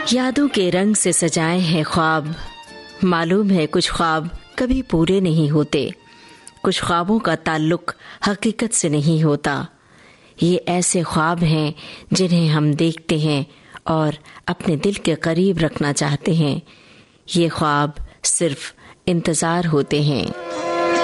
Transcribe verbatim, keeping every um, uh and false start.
यादों के रंग से सजाए हैं ख्वाब। मालूम है कुछ ख्वाब कभी पूरे नहीं होते, कुछ ख्वाबों का ताल्लुक हकीकत से नहीं होता। ये ऐसे ख्वाब हैं जिन्हें हम देखते हैं और अपने दिल के करीब रखना चाहते हैं। ये ख्वाब सिर्फ इंतज़ार होते हैं।